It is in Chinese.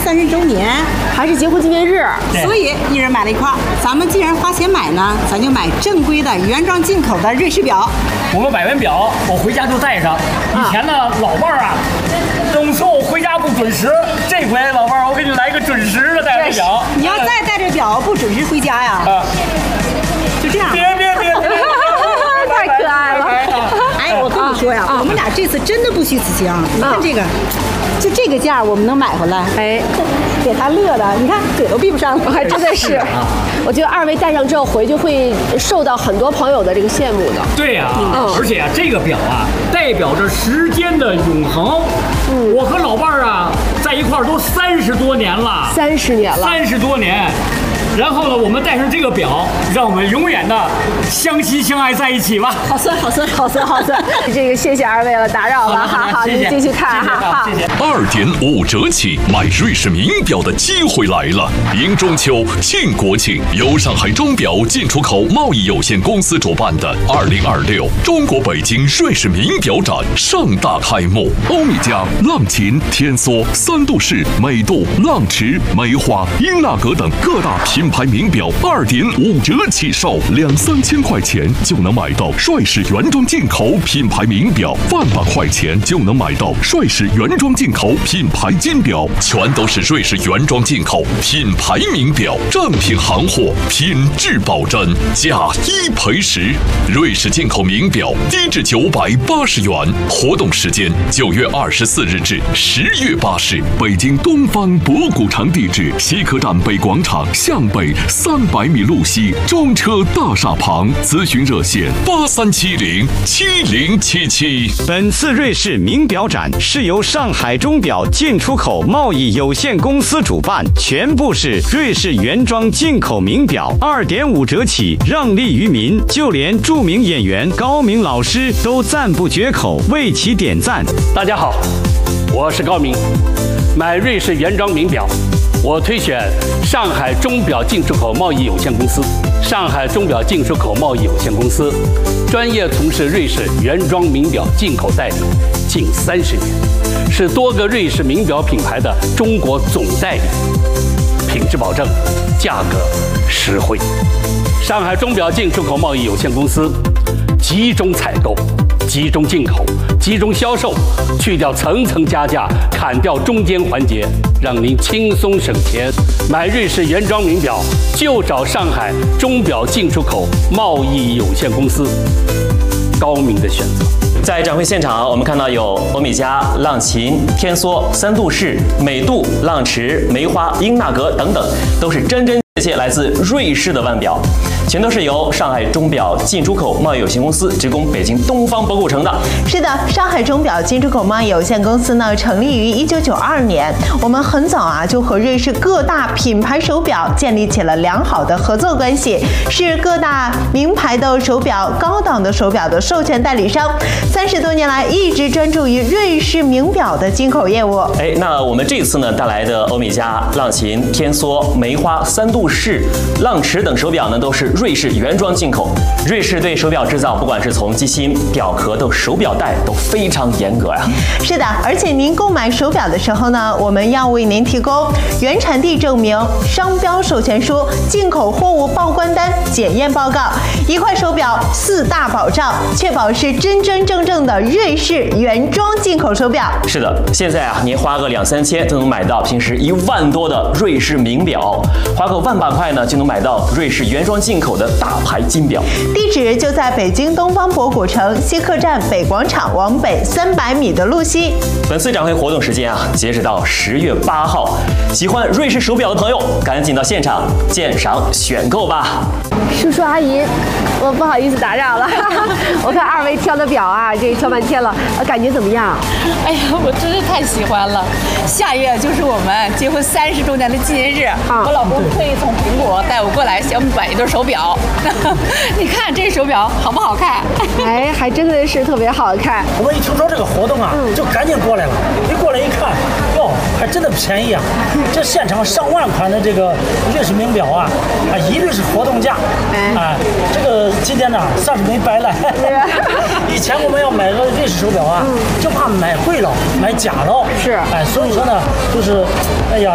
30周年， 还是结婚纪念日， 所以一人买了一块。咱们既然花钱买呢，咱就买正规的原装进口的瑞士表。 我们买完表，我回家就带上。以前呢，老伴儿啊，总说我回家不准时。这回老伴儿，我给你来个准时的带着表。 你要再带着表不准时回家呀？就这样。 别， 太可爱了。 哎，我跟你说呀，我们俩这次真的不虚此行。你看这个，就这个价我们能买回来。 哎， 给他乐的，你看嘴都闭不上了。 还真的是。我觉得二位戴上之后回去会受到很多朋友的这个羡慕的。 对呀，而且啊，这个表啊，代表着时间的永恒。我和老伴儿啊，在一块儿都30多年了。 30年了。 30多年。然后呢，我们戴上这个表，让我们永远的相亲相爱在一起吧。 好酸。 这个谢谢二位了，打扰了。好，您继续看哈。 谢谢。 2.5折起买瑞士名表的机会来了！迎中秋、庆国庆，由上海钟表进出口贸易有限公司主办的2026中国北京瑞士名表展盛大开幕。欧米茄、浪琴、天梭、三度式、美度、浪驰、梅花、英纳格等各大品牌名表2.5折起售，2-3千块钱就能买到瑞士原装进口品牌名表，1万块钱就能买到瑞士原装进口品牌金表，全都是瑞士原装进口品牌名表，正品行货，品质保真，价1赔10。瑞士进口名表低至980元，活动时间9月24日至10月8日，北京东方博古城地址西客站北广场向北300米路西中车大厦旁，咨询热线83707077。 本次瑞士名表展是由上海钟表进出口贸易有限公司主办，全部是瑞士原装进口名表，2.5折起，让利于民，就连著名演员高明老师都赞不绝口，为其点赞。 大家好，我是高明。买瑞士原装名表，我推选上海钟表进出口贸易有限公司。上海钟表进出口贸易有限公司专业从事瑞士原装名表进口代理近30年，是多个瑞士名表品牌的中国总代理，品质保证，价格实惠。上海钟表进出口贸易有限公司集中采购、集中进口、集中销售，去掉层层加价，砍掉中间环节，让您轻松省钱。买瑞士原装名表就找上海钟表进出口贸易有限公司，高明的选择。 在展会现场，我们看到有欧米茄、浪琴、天梭、三度式、美度、浪驰、梅花、英纳格等等，都是真切切来自瑞士的腕表，全都是由上海钟表进出口贸易有限公司直供北京东方博古城的。 是的，上海钟表进出口贸易有限公司呢，成立于1992年。我们很早就和瑞士各大品牌手表建立起了良好的合作关系，是各大名牌的手表、高档的手表的授权代理商。30多年来，一直专注于瑞士名表的进口业务。 那我们这次呢带来的欧米茄、浪琴、天梭、梅花、三度式、浪驰等手表呢，都是瑞士原装进口。瑞士对手表制造，不管是从机芯、表壳到手表带，都非常严格呀。 是的，而且您购买手表的时候呢，我们要为您提供原产地证明、商标授权书、进口货物报关单、检验报告，一块手表4大保障，确保是真真正正的瑞士原装进口手表。 是的，现在您花个2-3千就能买到平时1万多的瑞士名表，花个1万把块呢就能买到瑞士原装进口的大牌金表。 地址就在北京东方博古城西客站北广场往北300米的路西。 本次展会活动时间截止到10月8号，喜欢瑞士手表的朋友赶紧到现场鉴赏选购吧。 叔叔阿姨，我不好意思打扰了。我看二位挑的表这挑半天了，感觉怎么样？ 哎呀，我真是太喜欢了！下月就是我们结婚30周年的纪念日，我老公特意从苹果带我过来，想买一对手表。你看这手表好不好看？ 还真的是特别好看。 我们一听说这个活动就赶紧过来了。一过来一看，哟，还真的便宜啊！这现场上万款的这个瑞士名表一律是活动价。这个今天呢算是没白来。以前我们要买个瑞士手表就怕买贵了，买假了。 是。 所以说呢，就是，哎呀。